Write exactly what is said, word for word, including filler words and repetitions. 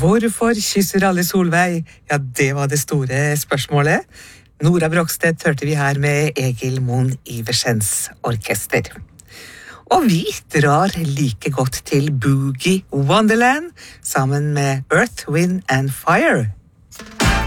Hvorfor kysser alle Solveig? Ja, det var det store spørsmålet. Nora Brogstedt hørte vi her med Egil Moen Iversens orkester. Og vi drar like godt til Boogie Wonderland sammen med Earth, Wind and Fire.